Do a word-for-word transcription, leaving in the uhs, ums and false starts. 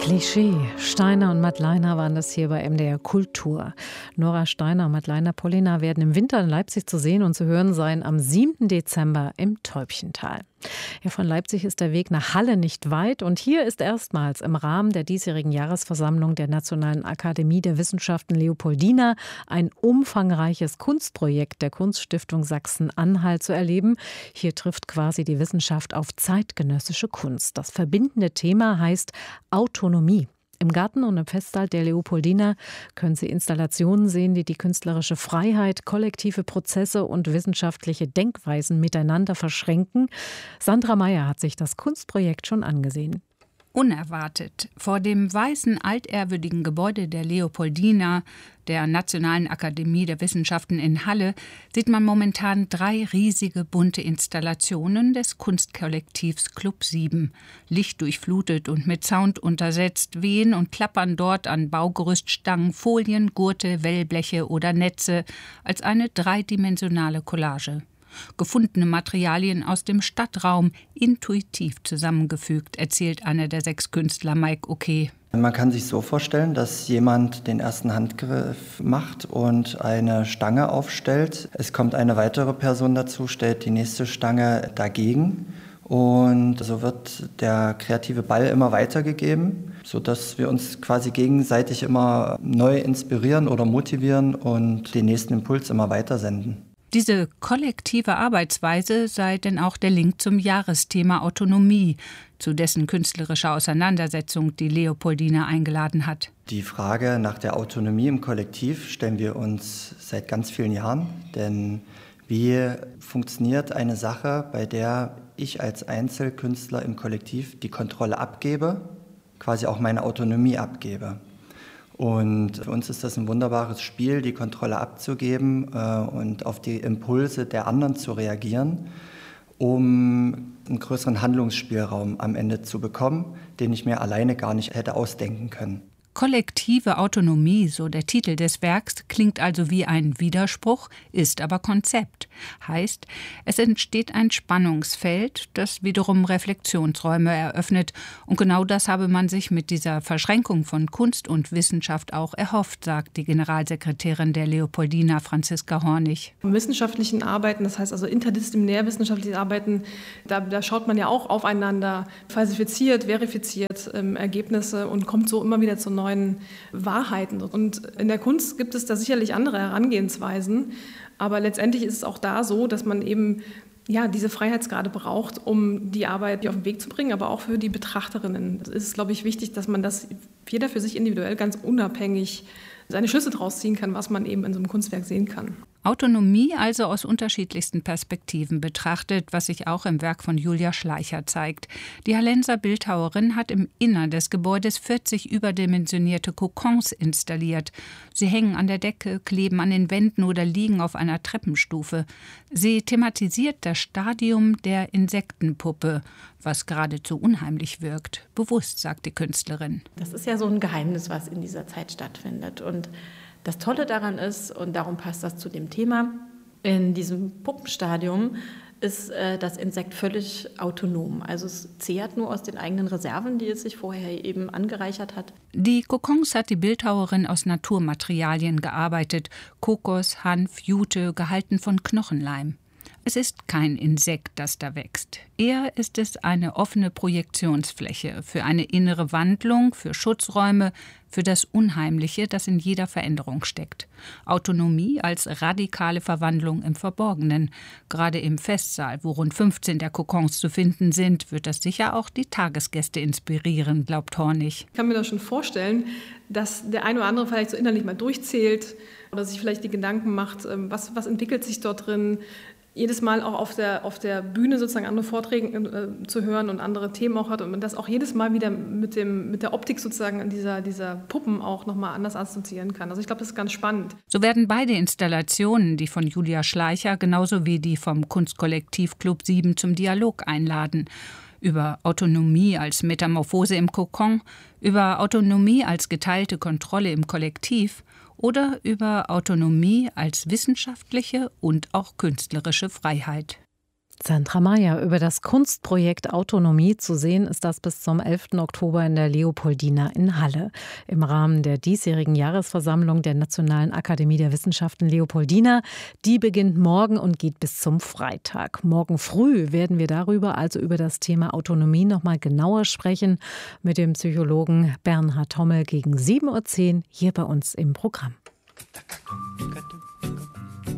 Klischee. Steiner und Madleiner waren das hier bei M D R Kultur. Nora Steiner und Madleiner Pollina werden im Winter in Leipzig zu sehen und zu hören sein am siebten Dezember im Täubchental. Ja, von Leipzig ist der Weg nach Halle nicht weit und hier ist erstmals im Rahmen der diesjährigen Jahresversammlung der Nationalen Akademie der Wissenschaften Leopoldina ein umfangreiches Kunstprojekt der Kunststiftung Sachsen-Anhalt zu erleben. Hier trifft quasi die Wissenschaft auf zeitgenössische Kunst. Das verbindende Thema heißt Autonomie. Im Garten und im Festsaal der Leopoldina können Sie Installationen sehen, die die künstlerische Freiheit, kollektive Prozesse und wissenschaftliche Denkweisen miteinander verschränken. Sandra Meyer hat sich das Kunstprojekt schon angesehen. Unerwartet. Vor dem weißen, altehrwürdigen Gebäude der Leopoldina, der Nationalen Akademie der Wissenschaften in Halle, sieht man momentan drei riesige bunte Installationen des Kunstkollektivs Club sieben. Lichtdurchflutet und mit Sound untersetzt, wehen und klappern dort an Baugerüststangen Folien, Gurte, Wellbleche oder Netze als eine dreidimensionale Collage. Gefundene Materialien aus dem Stadtraum, intuitiv zusammengefügt, erzählt einer der sechs Künstler, Mike Okay. Man kann sich so vorstellen, dass jemand den ersten Handgriff macht und eine Stange aufstellt. Es kommt eine weitere Person dazu, stellt die nächste Stange dagegen. Und so wird der kreative Ball immer weitergegeben, sodass wir uns quasi gegenseitig immer neu inspirieren oder motivieren und den nächsten Impuls immer weitersenden. Diese kollektive Arbeitsweise sei denn auch der Link zum Jahresthema Autonomie, zu dessen künstlerischer Auseinandersetzung die Leopoldina eingeladen hat. Die Frage nach der Autonomie im Kollektiv stellen wir uns seit ganz vielen Jahren. Denn wie funktioniert eine Sache, bei der ich als Einzelkünstler im Kollektiv die Kontrolle abgebe, quasi auch meine Autonomie abgebe? Und für uns ist das ein wunderbares Spiel, die Kontrolle abzugeben äh, und auf die Impulse der anderen zu reagieren, um einen größeren Handlungsspielraum am Ende zu bekommen, den ich mir alleine gar nicht hätte ausdenken können. Kollektive Autonomie, so der Titel des Werks, klingt also wie ein Widerspruch, ist aber Konzept. Heißt, es entsteht ein Spannungsfeld, das wiederum Reflexionsräume eröffnet. Und genau das habe man sich mit dieser Verschränkung von Kunst und Wissenschaft auch erhofft, sagt die Generalsekretärin der Leopoldina, Franziska Hornig. Im wissenschaftlichen Arbeiten, das heißt also interdisziplinär wissenschaftliche Arbeiten, da, da schaut man ja auch aufeinander, falsifiziert, verifiziert ähm, Ergebnisse und kommt so immer wieder zu neuen Wahrheiten. Und in der Kunst gibt es da sicherlich andere Herangehensweisen, aber letztendlich ist es auch da so, dass man eben ja, diese Freiheitsgrade braucht, um die Arbeit auf den Weg zu bringen, aber auch für die Betrachterinnen. Es ist, glaube ich, wichtig, dass man das jeder für sich individuell ganz unabhängig seine Schlüsse draus ziehen kann, was man eben in so einem Kunstwerk sehen kann. Autonomie also aus unterschiedlichsten Perspektiven betrachtet, was sich auch im Werk von Julia Schleicher zeigt. Die Hallenser Bildhauerin hat im Innern des Gebäudes vierzig überdimensionierte Kokons installiert. Sie hängen an der Decke, kleben an den Wänden oder liegen auf einer Treppenstufe. Sie thematisiert das Stadium der Insektenpuppe, was geradezu unheimlich wirkt. Bewusst, sagt die Künstlerin. Das ist ja so ein Geheimnis, was in dieser Zeit stattfindet. Und das Tolle daran ist, und darum passt das zu dem Thema, in diesem Puppenstadium ist äh, das Insekt völlig autonom. Also es zehrt nur aus den eigenen Reserven, die es sich vorher eben angereichert hat. Die Kokons hat die Bildhauerin aus Naturmaterialien gearbeitet. Kokos, Hanf, Jute, gehalten von Knochenleim. Es ist kein Insekt, das da wächst. Eher ist es eine offene Projektionsfläche für eine innere Wandlung, für Schutzräume, für das Unheimliche, das in jeder Veränderung steckt. Autonomie als radikale Verwandlung im Verborgenen. Gerade im Festsaal, wo rund fünfzehn der Kokons zu finden sind, wird das sicher auch die Tagesgäste inspirieren, glaubt Hornig. Ich kann mir das schon vorstellen, dass der eine oder andere vielleicht so innerlich mal durchzählt oder sich vielleicht die Gedanken macht, was, was entwickelt sich dort drin. Jedes Mal auch auf der, auf der Bühne sozusagen andere Vorträge äh, zu hören und andere Themen auch hat und man das auch jedes Mal wieder mit, dem, mit der Optik sozusagen dieser, dieser Puppen auch nochmal anders assoziieren kann. Also ich glaube, das ist ganz spannend. So werden beide Installationen, die von Julia Schleicher genauso wie die vom Kunstkollektiv Club sieben zum Dialog einladen. Über Autonomie als Metamorphose im Kokon, über Autonomie als geteilte Kontrolle im Kollektiv oder über Autonomie als wissenschaftliche und auch künstlerische Freiheit. Sandra Meyer, über das Kunstprojekt Autonomie zu sehen ist das bis zum elften Oktober in der Leopoldina in Halle. Im Rahmen der diesjährigen Jahresversammlung der Nationalen Akademie der Wissenschaften Leopoldina. Die beginnt morgen und geht bis zum Freitag. Morgen früh werden wir darüber, also über das Thema Autonomie, noch mal genauer sprechen mit dem Psychologen Bernhard Hommel gegen sieben Uhr zehn hier bei uns im Programm.